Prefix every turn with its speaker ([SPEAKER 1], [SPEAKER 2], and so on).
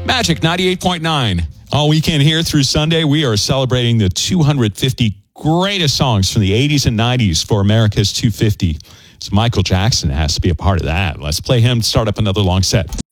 [SPEAKER 1] Magic 98.9. All weekend here through Sunday, we are celebrating the 250 greatest songs from the 80s and 90s for America's 250. So Michael Jackson has to be a part of that. Let's play him, start up another long set.